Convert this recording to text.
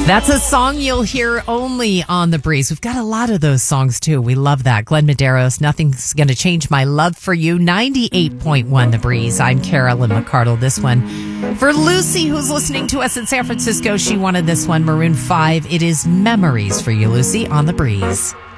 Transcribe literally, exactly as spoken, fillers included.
That's a song you'll hear only on The Breeze. We've got a lot of those songs, too. We love that. Glenn Medeiros, Nothing's Gonna Change My Love for You. ninety-eight point one The Breeze. I'm Carolyn McCardle. This one for Lucy, who's listening to us in San Francisco. She wanted this one, Maroon five. It is Memories for you, Lucy, on The Breeze.